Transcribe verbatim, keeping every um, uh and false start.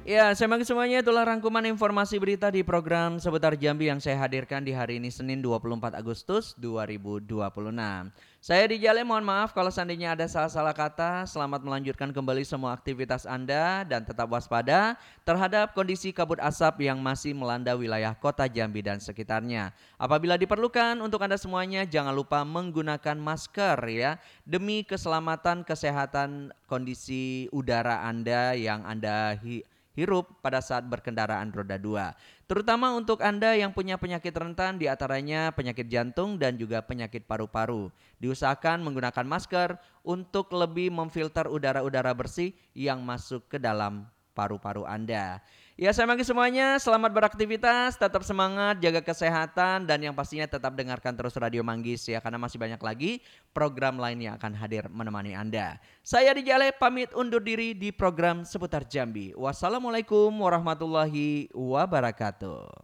Ya, selamat semuanya, itulah rangkuman informasi berita di program Seputar Jambi yang saya hadirkan di hari ini Senin dua puluh empat Agustus dua ribu dua puluh enam. Saya di Jale, mohon maaf kalau seandainya ada salah-salah kata. Selamat melanjutkan kembali semua aktivitas Anda dan tetap waspada terhadap kondisi kabut asap yang masih melanda wilayah kota Jambi dan sekitarnya. Apabila diperlukan untuk Anda semuanya jangan lupa menggunakan masker ya, demi keselamatan kesehatan kondisi udara Anda yang Anda hi- hirup pada saat berkendaraan roda dua. Terutama untuk Anda yang punya penyakit rentan di antaranya penyakit jantung dan juga penyakit paru-paru. Diusahakan menggunakan masker untuk lebih memfilter udara-udara bersih yang masuk ke dalam paru-paru Anda. Ya, saya bagi semuanya, selamat beraktivitas, tetap semangat, jaga kesehatan dan yang pastinya tetap dengarkan terus Radio Manggis ya, karena masih banyak lagi program lain yang akan hadir menemani Anda. Saya di Jale pamit undur diri di program Seputar Jambi. Wassalamualaikum warahmatullahi wabarakatuh.